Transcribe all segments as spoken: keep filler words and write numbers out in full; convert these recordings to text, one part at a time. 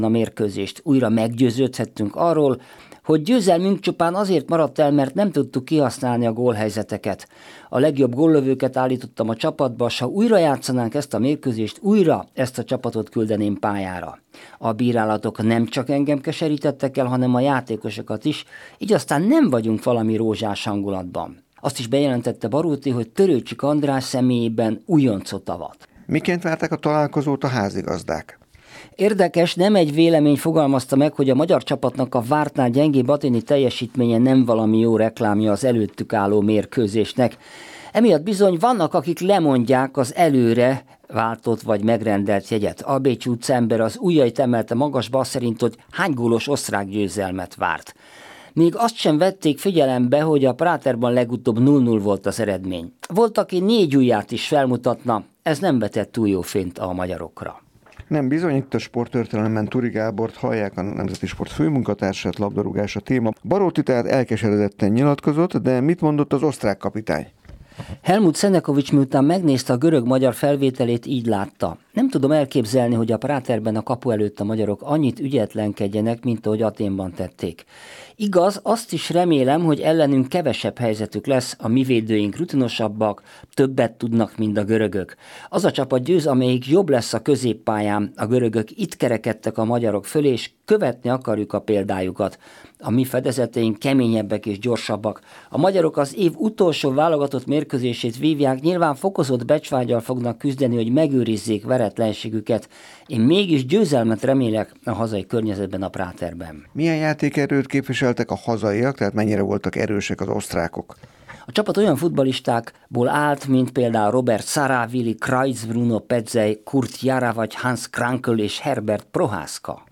a mérkőzést. Újra meggyőződhettünk arról, hogy győzelmünk csupán azért maradt el, mert nem tudtuk kihasználni a gólhelyzeteket. A legjobb góllövőket állítottam a csapatba, s ha újra játszanánk ezt a mérkőzést, újra ezt a csapatot küldeném pályára. A bírálatok nem csak engem keserítettek el, hanem a játékosokat is, így aztán nem vagyunk valami rózsás hangulatban. Azt is bejelentette Baróti, hogy Törőcsik András személyében újoncot avat. Miként várták a találkozót a házigazdák? Érdekes, nem egy vélemény fogalmazta meg, hogy a magyar csapatnak a vártnál gyengébb aténi teljesítménye nem valami jó reklámja az előttük álló mérkőzésnek. Emiatt bizony vannak, akik lemondják az előre váltott vagy megrendelt jegyet. A Bécsi utca ember az ujjait emelte magasba azt szerint, hogy hány gólos osztrák győzelmet várt. Még azt sem vették figyelembe, hogy a Práterban legutóbb nulla nulla volt az eredmény. Volt, aki négy ujját is felmutatna, ez nem vetett túl jó fényt a magyarokra. Nem bizony, itt a sporttörténelemben Turi Gábort hallják, a Nemzeti Sport főmunkatársát, labdarúgás a téma. Baróti tehát elkeseredetten nyilatkozott, de mit mondott az osztrák kapitány? Helmut Szenekovics miután megnézte a görög-magyar felvételét, így látta. Nem tudom elképzelni, hogy a Práterben a kapu előtt a magyarok annyit ügyetlenkedjenek, mint ahogy Athénban tették. Igaz, azt is remélem, hogy ellenünk kevesebb helyzetük lesz, a mi védőink rutinosabbak, többet tudnak, mint a görögök. Az a csapat győz, amelyik jobb lesz a középpályán. A görögök itt kerekedtek a magyarok fölé, és követni akarjuk a példájukat. A mi fedezeteink keményebbek és gyorsabbak. A magyarok az év utolsó válogatott mérkőzését vívják, nyilván fokozott becsvággyal fognak küzdeni, hogy megőrizzék veretlenségüket. Én mégis győzelmet remélek a hazai környezetben, a Práterben. Milyen játékerőt képviseltek a hazaiak, tehát mennyire voltak erősek az osztrákok? A csapat olyan futballistákból állt, mint például Robert Sara, Willi Kreuz, Bruno Petzey, Kurt Jara vagy Hans Krankel és Herbert Prohászka.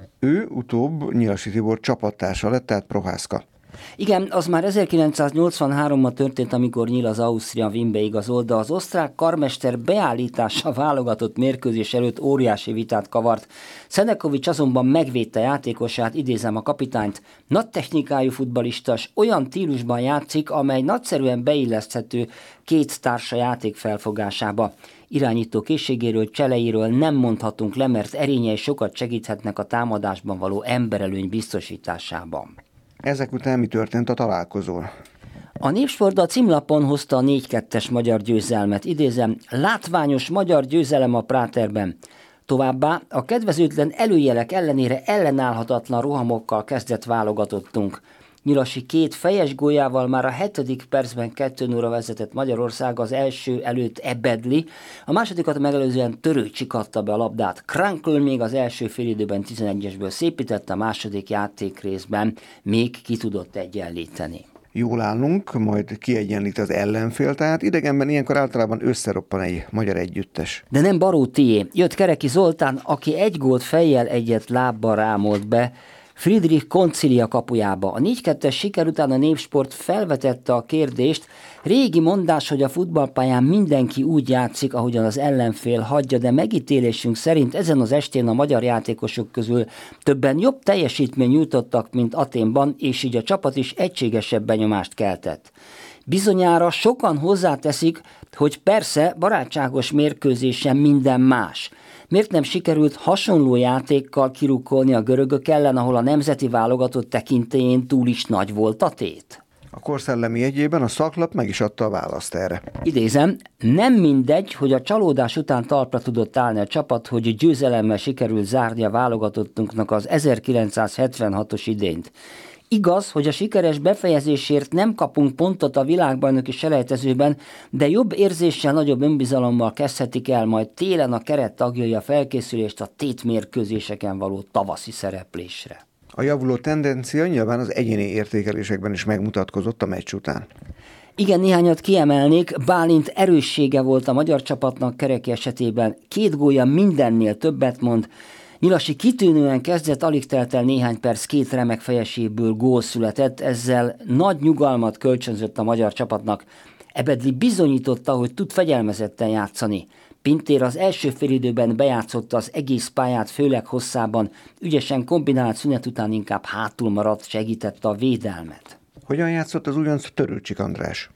Ő utóbb Nyilasi Tibor csapattársa lett, tehát Prohászka. Igen, az már ezerkilencszáznyolcvanháromban történt, amikor Nyil az Ausztria Wienbe igazolt, de az osztrák karmester beállítása válogatott mérkőzés előtt óriási vitát kavart. Szenekovics azonban megvédte játékosát, idézem a kapitányt, nagy technikájú futballista, olyan stílusban játszik, amely nagyszerűen beilleszthető két társa játék felfogásába. Irányító készségéről, cseleiről nem mondhatunk le, mert erényei sokat segíthetnek a támadásban való emberelőny biztosításában. Ezek után mi történt a találkozón? A Népsport a címlapon hozta a négy kettes magyar győzelmet. Idézem, látványos magyar győzelem a Práterben. Továbbá a kedvezőtlen előjelek ellenére ellenállhatatlan rohamokkal kezdett válogatottunk. Nyilasi két fejes góljával már a hetedik percben kettő nullra vezetett Magyarország, az első előtt Ebedli, a másodikat megelőzően Törőcsik adta be a labdát. Krankel még az első félidőben tizenegyesből szépítette, a második játékrészben még ki tudott egyenlíteni. Jól állunk, majd kiegyenlít az ellenfél, tehát idegenben ilyenkor általában összeroppan egy magyar együttes. De nem Barótié. Jött Kereki Zoltán, aki egy gólt fejjel, egyet lábbal rámolt be Friedrich Koncilia kapujába. A négy kettes siker után a Népsport felvetette a kérdést, régi mondás, hogy a futballpályán mindenki úgy játszik, ahogyan az ellenfél hagyja, de megítélésünk szerint ezen az estén a magyar játékosok közül többen jobb teljesítmény nyújtottak, mint Athénban, és így a csapat is egységesebb benyomást keltett. Bizonyára sokan hozzáteszik, hogy persze barátságos mérkőzésen minden más. Miért nem sikerült hasonló játékkal kirukkolni a görögök ellen, ahol a nemzeti válogatott tekintélyén túl is nagy volt a tét? A korszellemi jegyében a szaklap meg is adta a választ erre. Idézem, nem mindegy, hogy a csalódás után talpra tudott állni a csapat, hogy győzelemmel sikerült zárni a válogatottunknak az ezerkilencszázhetvenhatos idényt. Igaz, hogy a sikeres befejezésért nem kapunk pontot a világbajnoki selejtezőben, de jobb érzéssel, nagyobb önbizalommal kezdhetik el majd télen a keret tagjai a felkészülést a tétmérkőzéseken való tavaszi szereplésre. A javuló tendencia nyilván az egyéni értékelésekben is megmutatkozott a meccs után. Igen, néhányat kiemelnék. Bálint erőssége volt a magyar csapatnak Kereki esetében. Két gólja mindennél többet mond. Nyilasi kitűnően kezdett, alig telt el néhány perc, két remek fejeséből gól született, ezzel nagy nyugalmat kölcsönzött a magyar csapatnak. Ebedli bizonyította, hogy tud fegyelmezetten játszani. Pintér az első félidőben bejátszotta az egész pályát, főleg hosszában, ügyesen kombinált szünet után inkább hátul maradt, segítette a védelmet. Hogyan játszott az újonc Törőcsik András?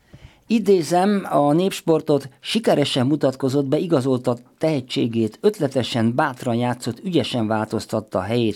Idézem a Népsportot, sikeresen mutatkozott be, igazolta tehetségét, ötletesen, bátran játszott, ügyesen változtatta a helyét,